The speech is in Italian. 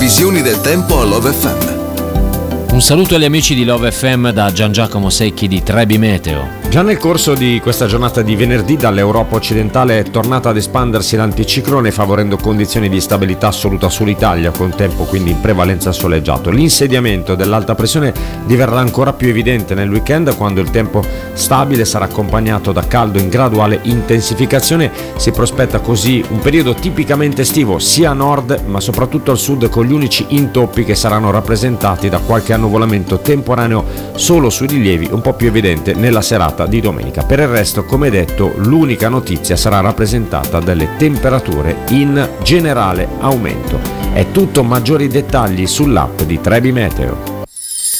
previsioni del tempo a Love FM. Un saluto agli amici di Love FM da Gian Giacomo Secchi di Trebi Meteo. Già nel corso di questa giornata di venerdì dall'Europa occidentale è tornata ad espandersi l'anticiclone, favorendo condizioni di stabilità assoluta sull'Italia, con tempo quindi in prevalenza soleggiato. L'insediamento dell'alta pressione diverrà ancora più evidente nel weekend, quando il tempo stabile sarà accompagnato da caldo in graduale intensificazione. Si prospetta così un periodo tipicamente estivo sia a nord ma soprattutto al sud, con gli unici intoppi che saranno rappresentati da qualche annuvolamento temporaneo solo sui rilievi, un po' più evidente nella serata di domenica. Per il resto, come detto, l'unica notizia sarà rappresentata dalle temperature in generale aumento. È tutto, maggiori dettagli sull'app di Trebi Meteo.